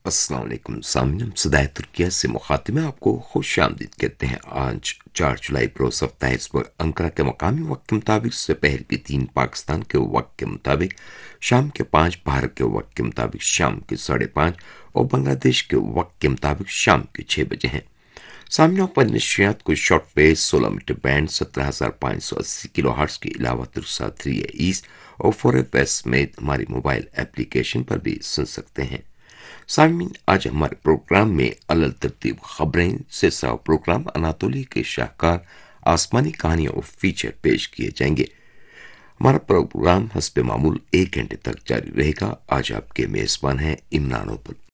अस्सलाम वालेकुम सामीन, हम सदाए तुर्किया से मुखातिब हैं। आपको खुश आमदीद कहते हैं। आज 4 जुलाई बरोज़ हफ्ता है। इस वक्त अंकारा के मकामी वक्त के मुताबिक दोपहर की 3 पाकिस्तान के वक्त के मुताबिक, शाम के 5 भारत के वक्त के मुताबिक शाम के 5:30 और बांग्लादेश के वक्त के मुताबिक शाम के 6 बजे हैं। सामने पर नशियात को short wave 16 metre band 17,580 kilo hertz के अलावा 3 ईस्ट और 4 में हमारी मोबाइल एप्लीकेशन पर भी सुन सकते हैं। सामीन, आज हमारे प्रोग्राम में अलग तरतीब खबरें से प्रोग्राम अनातोली के शाहकार आसमानी कहानियां और फीचर पेश किए जाएंगे। हमारा प्रोग्राम हस्ब मामूल 1 घंटे तक जारी रहेगा। आज आपके मेजबान हैं इमरान उबल।